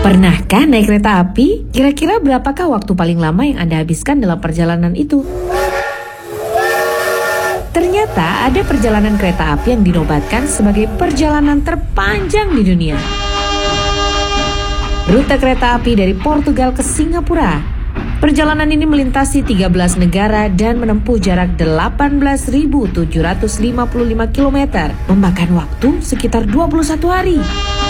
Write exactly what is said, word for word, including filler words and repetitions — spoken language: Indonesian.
Pernahkah naik kereta api? Kira-kira berapakah waktu paling lama yang Anda habiskan dalam perjalanan itu? Ternyata ada perjalanan kereta api yang dinobatkan sebagai perjalanan terpanjang di dunia. Rute kereta api dari Portugal ke Singapura. Perjalanan ini melintasi tiga belas negara dan menempuh jarak delapan belas ribu tujuh ratus lima puluh lima kilometer, memakan waktu sekitar dua puluh satu hari.